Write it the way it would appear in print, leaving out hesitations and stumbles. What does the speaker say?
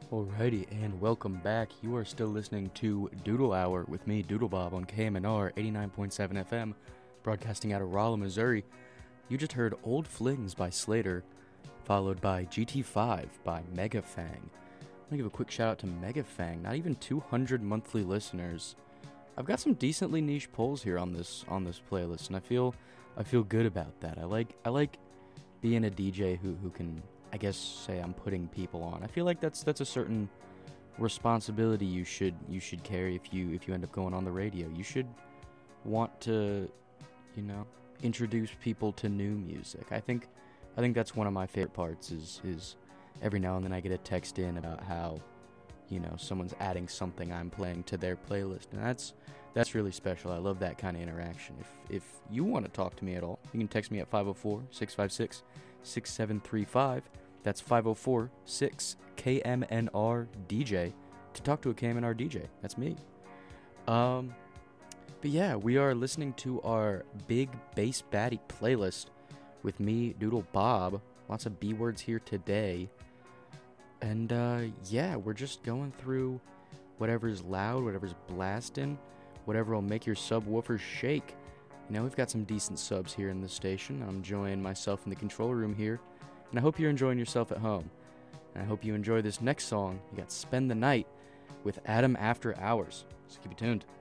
Alrighty, and welcome back. You are still listening to Doodle Hour with me, Doodle Bob, on KMNR 89.7 FM, broadcasting out of Rolla, Missouri. You just heard Old Flings by Slater, followed by GT5 by Megafang. I'm gonna give a quick shout out to Megafang. Not even 200 monthly listeners. I've got some decently niche polls here on this playlist, and I feel good about that. I like being a DJ who can, I guess, say I'm putting people on. I feel like that's a certain responsibility you should carry if you end up going on the radio. You should want to, introduce people to new music. I think that's one of my favorite parts is every now and then I get a text in about how, someone's adding something I'm playing to their playlist, and that's really special. I love that kind of interaction. If you want to talk to me at all, you can text me at 504-656-6735. That's 504-6-KMNR-DJ to talk to a KMNR DJ. That's me. But yeah, we are listening to our Big Bass Baddie playlist with me, Doodle Bob. Lots of B words here today. And yeah, we're just going through whatever's loud, whatever's blasting, whatever will make your subwoofer shake. We've got some decent subs here in the station. I'm enjoying myself in the control room here, and I hope you're enjoying yourself at home. And I hope you enjoy this next song. You got Spend the Night with Adam After Hours. So keep it tuned.